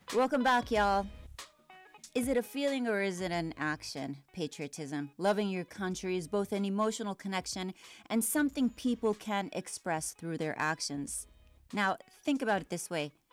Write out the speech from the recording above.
Welcome back, y'all. Is it a feeling or is it an action? Patriotism, loving your country, is both an emotional connection and something people can express through their actions. Now, think about it this way.